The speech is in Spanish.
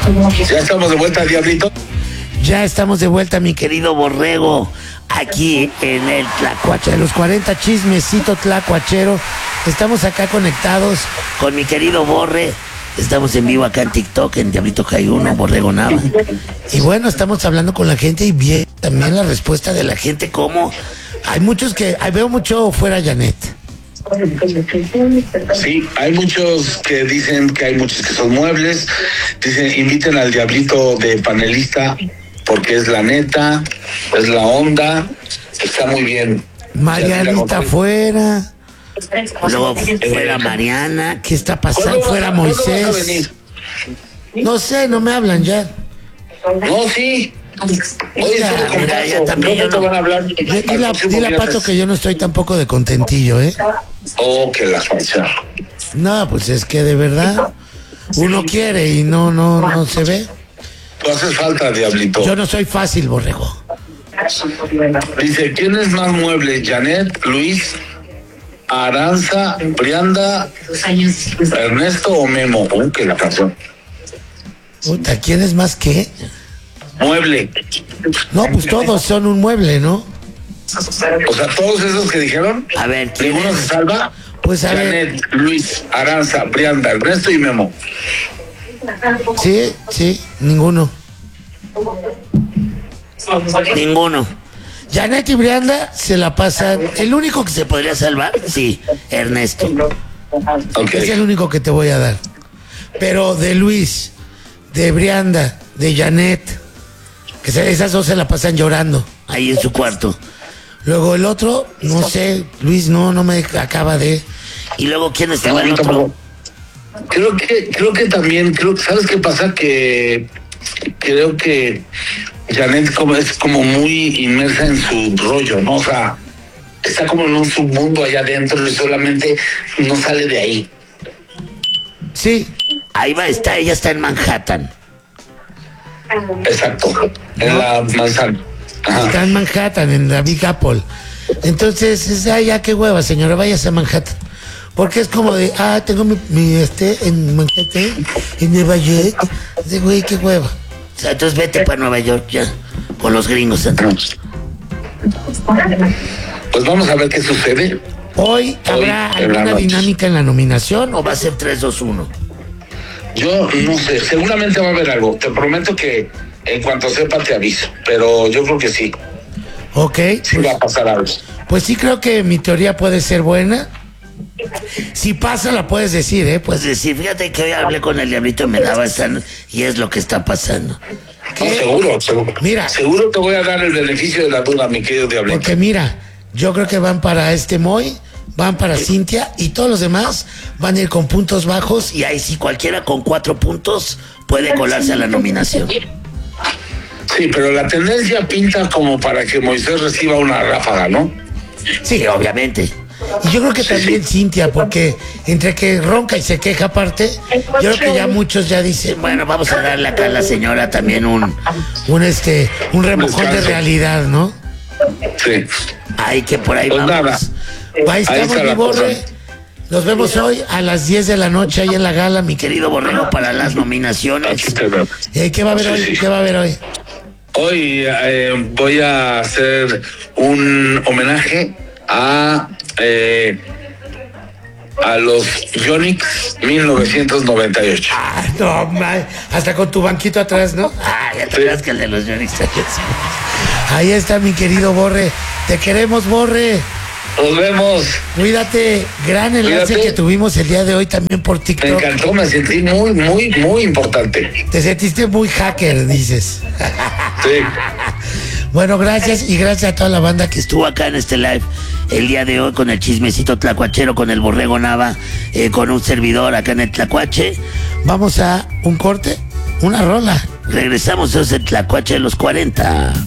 Ya estamos de vuelta, Diablito. Ya estamos de vuelta, mi querido Borrego, aquí en el Tlacuache de los 40, chismecito tlacuachero. Estamos acá conectados con mi querido Borre. Estamos en vivo acá en TikTok, en Diablito Hay Uno, Borrego Nava. Y bueno, estamos hablando con la gente y bien también la respuesta de la gente, como hay muchos que, veo mucho fuera Janet. Sí, hay muchos que dicen que hay muchos que son muebles. Dicen, inviten al Diablito de panelista porque es la neta, es la onda, está muy bien. Marianita fuera. Luego fuera Mariana. ¿Qué está pasando? Fuera Moisés. No sé, no me hablan ya. No, sí. Oye, ya también no te van a hablar. Dile a Pato que yo no estoy tampoco de contentillo, ¿eh? Oh, que la falsa. No, pues es que de verdad uno quiere y no se ve. Tú haces falta, Diablito. Yo no soy fácil, Borrego. Dice, ¿quién es más mueble? ¿Janet, Luis, Aranza, Brianda, Ernesto o Memo? Que la canción. Puta, ¿quién es más qué? Mueble. No, pues todos son un mueble, ¿no? O sea, todos esos que dijeron. A ver, ¿quién ¿ninguno es? se salva? Pues a ver. Janet, Luis, Aranza, Brianda, Ernesto y Memo. Sí, ninguno. Ninguno. Janet y Brianda se la pasan. El único que se podría salvar, sí, Ernesto. Okay. Es el único que te voy a dar. Pero de Luis, de Brianda, de Janet, esas dos se la pasan llorando ahí en su cuarto. Luego el otro, no sé, Luis no me acaba de. Y luego quién estaba el otro. Creo que también, ¿sabes qué pasa? Que creo que Janet es como muy inmersa en su rollo, ¿no? O sea, está como en un submundo allá adentro y solamente no sale de ahí. Sí, ahí ella está en Manhattan. Exacto, en la manzana. Ajá. Está en Manhattan, en la Big Apple. Entonces, ya qué hueva, señora, váyase a Manhattan. Porque es como de, tengo mi en Manhattan, en Nueva York. De güey, qué hueva. O sea, entonces vete para Nueva York ya, con los gringos entramos. Pues vamos a ver qué sucede. Hoy ¿habrá alguna dinámica en la nominación o va a ser 3-2-1? Yo no sé, seguramente va a haber algo. Te prometo que en cuanto sepa te aviso, pero yo creo que sí. Ok. Sí va a pasar algo. Pues sí creo que mi teoría puede ser buena. Si pasa, la puedes decir, ¿eh? Puedes decir, fíjate que hoy hablé con el Diablito y me daba esta, y es lo que está pasando. No, seguro. Mira. Seguro te voy a dar el beneficio de la duda, mi querido Diablito. Porque mira, yo creo que van para Moy, van para Cintia y todos los demás van a ir con puntos bajos y ahí sí cualquiera con 4 puntos puede colarse a la nominación. Sí, pero la tendencia pinta como para que Moisés reciba una ráfaga, ¿no? Sí, obviamente. Y yo creo que también Cintia, porque entre que ronca y se queja aparte, yo creo que ya muchos ya dicen, bueno, vamos a darle acá a la señora también un remojón de realidad, ¿no? Sí. Ay, que por ahí pues vamos. Nada. Ahí estamos, mi Borre. Nos vemos hoy a las 10 de la noche ahí en la gala, mi querido Borrego, para las nominaciones. ¿Qué va a haber hoy? Sí. ¿Qué va a haber hoy? Hoy voy a hacer un homenaje a los Yonix 1998. No, hasta con tu banquito atrás, ¿no? Ya te creas que el de los Yonix. Ahí está, mi querido Borre. Te queremos, Borre. Nos vemos. Cuídate. Gran enlace que tuvimos el día de hoy también por TikTok. Me encantó, me sentí muy importante. Te sentiste muy hacker, dices. Sí. Bueno, gracias y gracias a toda la banda que estuvo acá en este live el día de hoy con el chismecito tlacuachero, con el Borrego Nava, con un servidor acá en el Tlacuache. Vamos a un corte, una rola. Regresamos a ese Tlacuache de los 40.